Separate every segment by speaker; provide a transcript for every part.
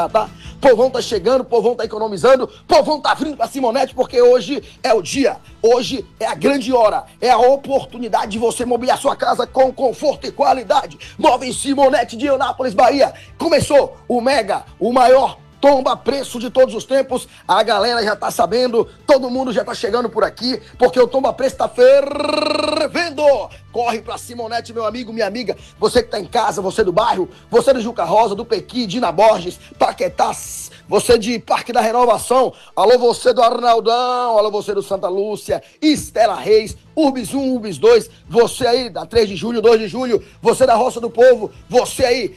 Speaker 1: tá? Povão tá chegando, povão tá economizando, povão tá vindo pra Simonete, porque hoje é o dia, hoje é a grande hora, é a oportunidade de você mobiliar sua casa com conforto e qualidade. Móveis Simonete de Eunápolis, Bahia. Começou o mega, o maior tomba preço de todos os tempos. A galera já tá sabendo, todo mundo já tá chegando por aqui, porque o tomba preço tá fervendo. Corre pra Simonete, meu amigo, minha amiga, você que tá em casa, você do bairro, você do Juca Rosa, do Pequi, Dina Borges, Paquetás, você de Parque da Renovação, alô você do Arnaldão, alô você do Santa Lúcia, Estela Reis, Urbis 1, Urbis 2, você aí da 3 de julho, 2 de julho, você da Roça do Povo, você aí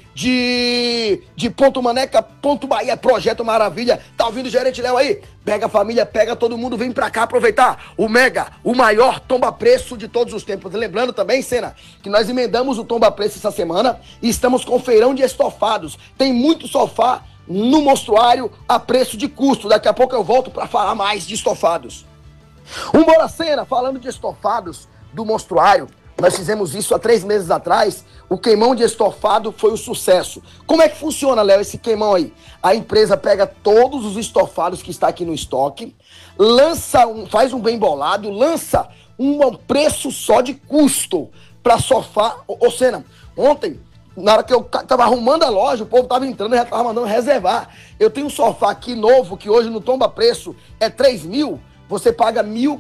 Speaker 1: de Ponto Maneca, Ponto Bahia, Projeto Maravilha, tá ouvindo o Gerente Léo aí? Pega a família, pega todo mundo, vem pra cá aproveitar o mega, o maior tomba-preço de todos os tempos. Lembrando também, Senna, que nós emendamos o tomba-preço essa semana e estamos com feirão de estofados. Tem muito sofá no mostruário a preço de custo. Daqui a pouco eu volto pra falar mais de estofados. Bora, Senna, falando de estofados do mostruário, nós fizemos isso há 3 meses atrás. O queimão de estofado foi um sucesso. Como é que funciona, Léo, esse queimão aí? A empresa pega todos os estofados que está aqui no estoque, faz um bem bolado, lança um preço só de custo para sofá. Ô, Senna, ontem, na hora que eu tava arrumando a loja, o povo tava entrando e já tava mandando reservar. Eu tenho um sofá aqui novo, que hoje no tomba preço é 3 mil, você paga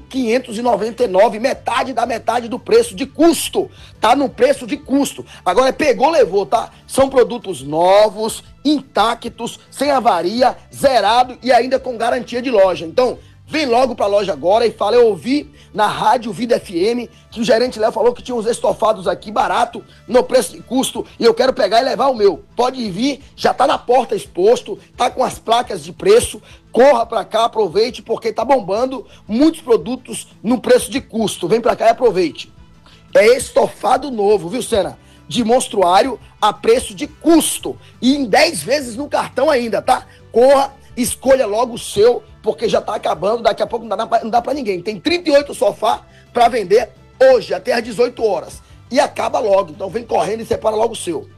Speaker 1: 1.599, metade da metade do preço de custo. Tá no preço de custo. Agora pegou, levou, tá? São produtos novos, intactos, sem avaria, zerado e ainda com garantia de loja. Então, vem logo pra loja agora e fala, eu ouvi na rádio Vida FM que o gerente Léo falou que tinha uns estofados aqui barato, no preço de custo, e eu quero pegar e levar o meu. Pode vir, já tá na porta exposto, tá com as placas de preço, corra pra cá, aproveite, porque tá bombando muitos produtos no preço de custo. Vem pra cá e aproveite. É estofado novo, viu, Senna? De monstruário a preço de custo. E em 10 vezes no cartão ainda, tá? Corra, escolha logo o seu, porque já tá acabando, daqui a pouco não dá pra ninguém. Tem 38 sofá pra vender hoje, até às 18 horas. E acaba logo, então vem correndo e separa logo o seu.